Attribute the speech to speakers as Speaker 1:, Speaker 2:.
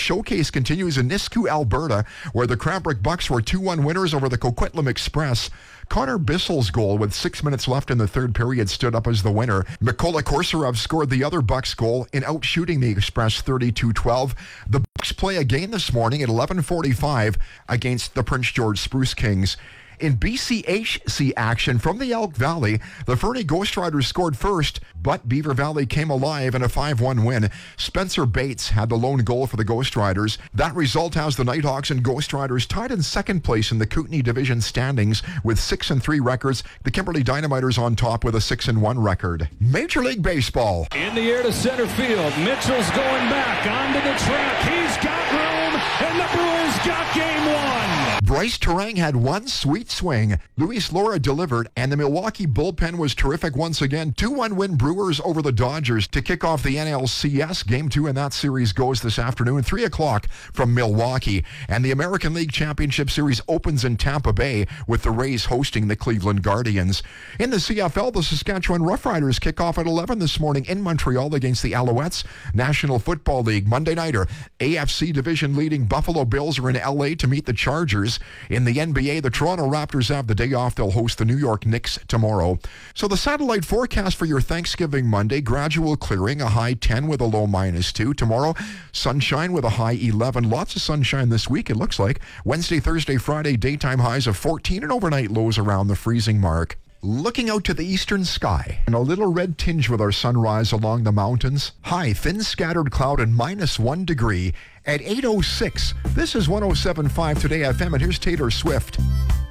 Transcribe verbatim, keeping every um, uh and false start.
Speaker 1: showcase continues in Nisku, Alberta, where the Cranbrook Bucks were two one winners over the Coquitlam Express. Connor Bissell's goal with six minutes left in the third period stood up as the winner. Mykola Korsarov scored the other Bucks goal in outshooting the Express thirty-two twelve. The Bucks play again this morning at eleven forty-five against the Prince George Spruce Kings. In B C H C action from the Elk Valley, the Fernie Ghost Riders scored first, but Beaver Valley came alive in a five one win. Spencer Bates had the lone goal for the Ghost Riders. That result has the Nighthawks and Ghost Riders tied in second place in the Kootenay Division standings with six and three records. The Kimberley Dynamiters on top with a six and one record. Major League Baseball.
Speaker 2: In the air to center field. Mitchell's going back onto the track. He's got room, and the Brewers got game one.
Speaker 1: Bryce Terang had one sweet swing. Luis Laura delivered, and the Milwaukee bullpen was terrific once again. two one win Brewers over the Dodgers to kick off the N L C S. Game two in that series goes this afternoon, three o'clock from Milwaukee. And the American League Championship Series opens in Tampa Bay with the Rays hosting the Cleveland Guardians. In the C F L, the Saskatchewan Roughriders kick off at eleven this morning in Montreal against the Alouettes. National Football League Monday nighter. A F C division leading Buffalo Bills are in L A to meet the Chargers. In the N B A, the Toronto Raptors have the day off. They'll host the New York Knicks tomorrow. So the satellite forecast for your Thanksgiving Monday, gradual clearing, a high ten with a low minus two. Tomorrow, sunshine with a high eleven. Lots of sunshine this week, it looks like. Wednesday, Thursday, Friday, daytime highs of fourteen and overnight lows around the freezing mark. Looking out to the eastern sky, and a little red tinge with our sunrise along the mountains. High, thin scattered cloud and minus one degree at eight oh six. This is one oh seven point five Today F M, and here's Taylor Swift.